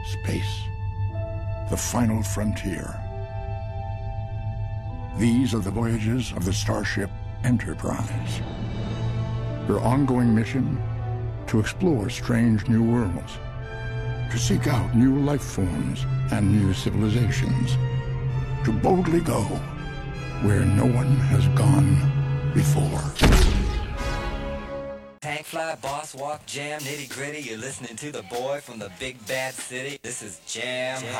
space, the final frontier. These are the voyages of the Starship Enterprise. Her ongoing mission: to explore strange new worlds, to seek out new life forms and new civilizations, to boldly go where no one has gone before. Tank fly, boss walk, jam, nitty gritty. You're listening to the boy from the big bad city. This is Jam.